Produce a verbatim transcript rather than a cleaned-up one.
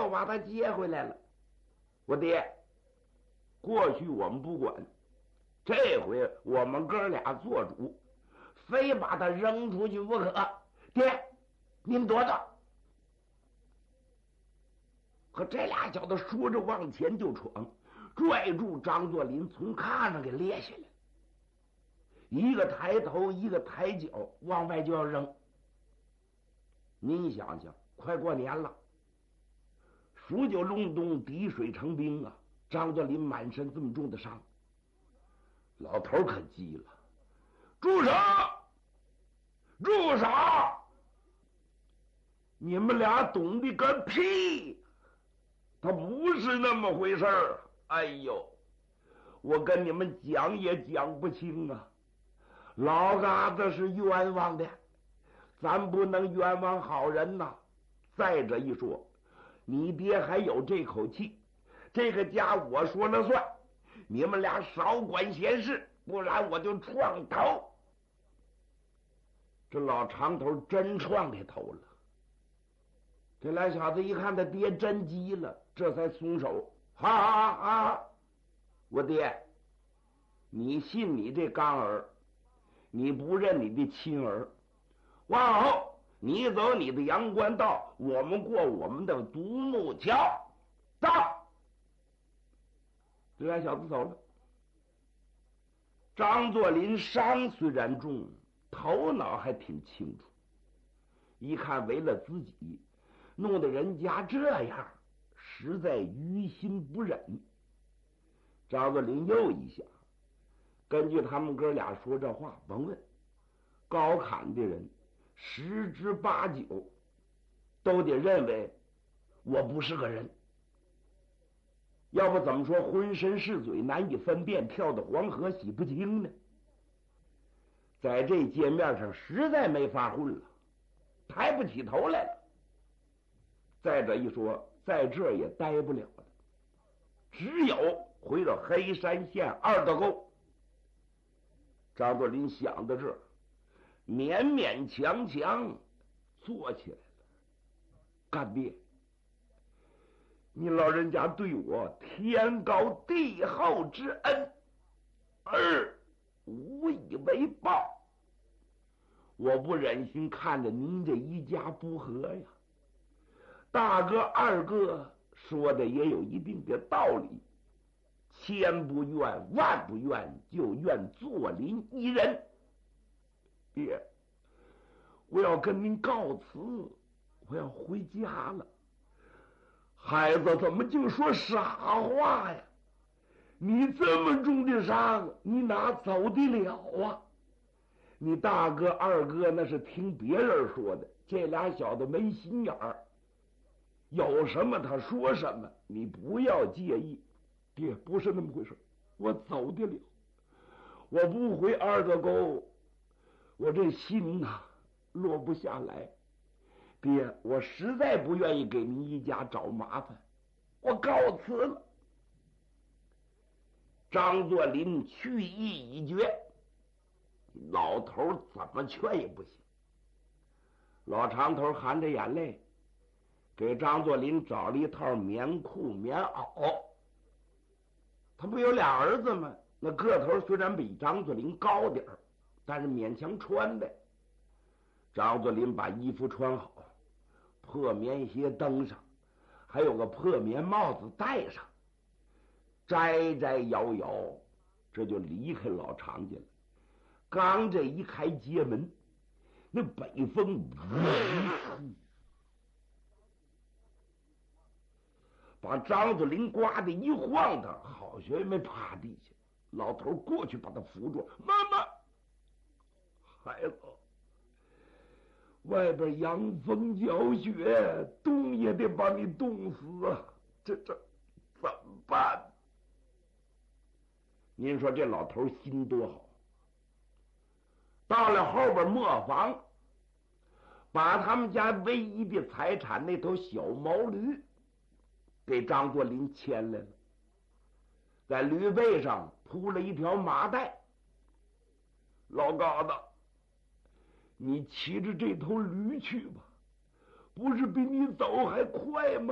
又把他接回来了。我爹，过去我们不管，这回我们哥俩做主，非把他扔出去不可。爹，您多大？可这俩小子说着往前就闯，拽住张作霖从炕上给列下来，一个抬头一个抬脚往外就要扔。您想想，快过年了，数九隆冬，滴水成冰啊！张作霖满身这么重的伤，老头可急了：“住手！住手！你们俩懂得个屁！他不是那么回事儿！哎呦，我跟你们讲也讲不清啊！老嘎子是冤枉的，咱不能冤枉好人呐。再者一说，你爹还有这口气，这个家我说了算，你们俩少管闲事，不然我就撞头。”这老长头真撞这头了。这俩小子一看他爹真急了，这才松手。哈哈哈！我爹，你信你这刚儿，你不认你的亲儿。往后你走你的阳关道，我们过我们的独木桥。到！这俩小子走了。张作霖伤虽然重，头脑还挺清楚，一看为了自己弄得人家这样，实在于心不忍。张作霖又一想，根据他们哥俩说这话，甭问，高侃的人十之八九都得认为我不是个人，要不怎么说浑身是嘴难以分辨，跳到黄河洗不清呢？在这界面上实在没法混了，抬不起头来了。再者一说，在这儿也待不了了，只有回到黑山县二道沟。张作霖想到这儿，勉勉强强坐起来了。干爹，你老人家对我天高地厚之恩，儿无以为报，我不忍心看着您这一家不和呀。大哥二哥说的也有一定的道理，千不愿万不愿，就愿作霖一人。爹，我要跟您告辞，我要回家了。孩子怎么净说傻话呀？你这么重的伤，你哪走得了啊？你大哥二哥那是听别人说的，这俩小子没心眼儿，有什么他说什么，你不要介意。爹，不是那么回事，我走得了。我不回二道沟，我这心呐、啊、落不下来。爹，我实在不愿意给您一家找麻烦，我告辞了。张作霖去意已决，老头怎么劝也不行。老长头含着眼泪给张作霖找了一套棉裤棉袄。他不有俩儿子吗？那个头虽然比张作霖高点儿，但是勉强穿的。张作霖把衣服穿好，破棉鞋登上，还有个破棉帽子戴上，摘摘摇摇，这就离开老常家了。刚这一开街门，那北风呜，把张作霖刮得一晃腾，好学没趴地下。老头过去把他扶住：“妈妈，孩子，外边阳风搅雪，冻也得把你冻死啊！这这怎么办？”您说这老头心多好，到了后边磨坊，把他们家唯一的财产那头小毛驴给张作霖牵来了，在驴背上铺了一条麻袋。老嘎子，你骑着这头驴去吧，不是比你走还快吗？